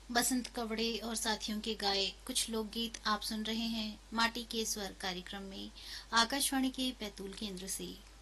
बसंत कवड़े और साथियों के गाए कुछ लोकगीत आप सुन रहे हैं माटी के स्वर कार्यक्रम में आकाशवाणी के बैतूल केंद्र से।